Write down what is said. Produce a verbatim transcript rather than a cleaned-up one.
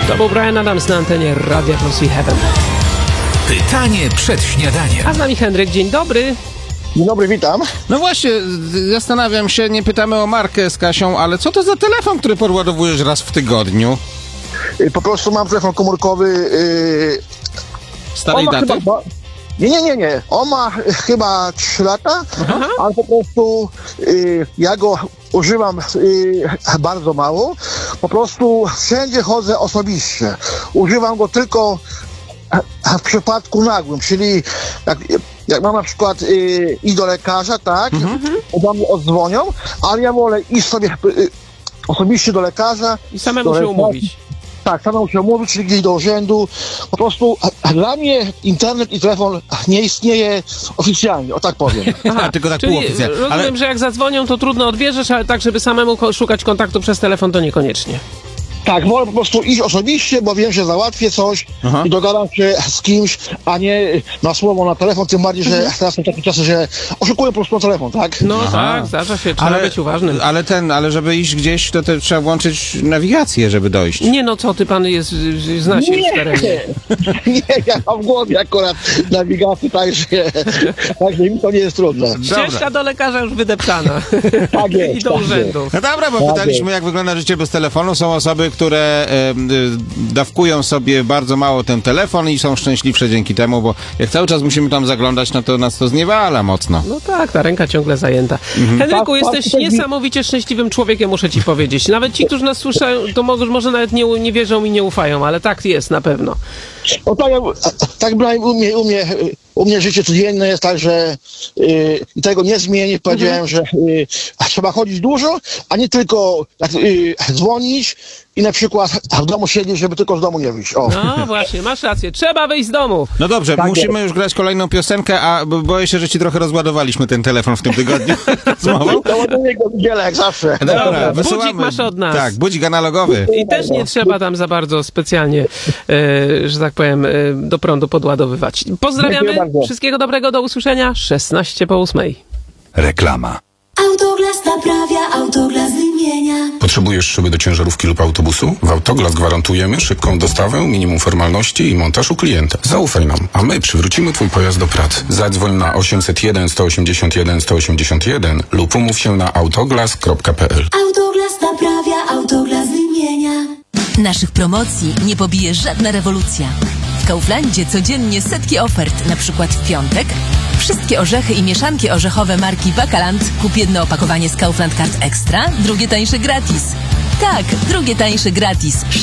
To był Bryan Adams na antenie Radia Plus i Heaven. Pytanie przed śniadaniem. A z nami Henryk, dzień dobry. Dzień dobry, witam. No właśnie, zastanawiam się, nie pytamy o markę z Kasią, ale co to za telefon, który podładowujesz raz w tygodniu? Po prostu mam telefon komórkowy. Yy... Starej daty? Chyba... Nie, nie, nie, nie. On ma chyba trzy lata, Aha. ale po prostu yy, ja go używam yy, bardzo mało. Po prostu wszędzie chodzę osobiście. Używam go tylko w przypadku nagłym, czyli jak, jak mam na przykład yy, iść do lekarza, tak, mhm. do mnie odzwonią, ale ja wolę iść sobie yy, osobiście do lekarza. I samemu się lekarza. umówić. Tak, samemu się umówić, czyli gdzieś do urzędu. Po prostu dla mnie internet i telefon nie istnieje oficjalnie, o tak powiem. Aha, tylko tak Czyli półoficjalnie. Rozumiem, ale... że jak zadzwonią, to trudno odbierzesz, ale tak, żeby samemu szukać kontaktu przez telefon, to niekoniecznie. Tak, wolę po prostu iść osobiście, bo wiem, że załatwię coś Aha. i dogadam się z kimś, a nie na słowo, na telefon, tym bardziej, że mhm. teraz są takie czasy, że oszukują po prostu na telefon, tak? No Aha. tak, zdarza się, trzeba ale, być uważnym. Ale ten, ale żeby iść gdzieś, to, to trzeba włączyć nawigację, żeby dojść. Nie no, co ty, pan jest, zna się nie, w terenie. Nie, ja mam w głowie akurat nawigację, także, także mi to nie jest trudne. Ścieżka do lekarza już wydeptana. Tak jest. I do tak urzędów. No dobra, bo tak pytaliśmy, jest. jak wygląda życie bez telefonu. Są osoby, które e, dawkują sobie bardzo mało ten telefon i są szczęśliwsze dzięki temu, bo jak cały czas musimy tam zaglądać, no to nas to zniewala mocno. No tak, ta ręka ciągle zajęta. Mhm. Henryku, tak, jesteś tak, niesamowicie szczęśliwym człowiekiem, muszę ci powiedzieć. Nawet ci, którzy nas słyszą, to może, może nawet nie, nie wierzą i nie ufają, ale tak jest na pewno. O tak, tak Brian, u mnie, u mnie, u mnie życie codzienne jest tak, że yy, tego nie zmienię. Powiedziałem, mhm. że yy, trzeba chodzić dużo, a nie tylko tak, yy, dzwonić i na przykład w domu siedzieć, żeby tylko z domu nie wyjść. O. No właśnie, masz rację. Trzeba wyjść z domu. No dobrze, tak musimy jest. już grać kolejną piosenkę, a boję się, że ci trochę rozładowaliśmy ten telefon w tym tygodniu. Załaduję go w niedzielę, jak zawsze. Dobra, Dobra, wysyłamy. budzik masz od nas. Tak, budzik analogowy. I też nie trzeba tam za bardzo specjalnie, e, że tak powiem, e, do prądu podładowywać. Pozdrawiamy. Wszystkiego dobrego, do usłyszenia. szesnaście po ósmej. Reklama. Autoglas naprawia, Autoglas wymienia. Potrzebujesz szyby do ciężarówki lub autobusu? W Autoglas gwarantujemy szybką dostawę, minimum formalności i montaż u klienta. Zaufaj nam, a my przywrócimy twój pojazd do pracy. Zadzwoń na osiemset jeden sto osiemdziesiąt jeden sto osiemdziesiąt jeden lub umów się na autoglas kropka p l. Autoglas naprawia, Autoglas wymienia. Naszych promocji nie pobije żadna rewolucja. W Kauflandzie codziennie setki ofert, na przykład w piątek. Wszystkie orzechy i mieszanki orzechowe marki Bakaland. Kup jedno opakowanie z Kaufland Card Extra, drugie tańsze gratis. Tak, drugie tańsze gratis.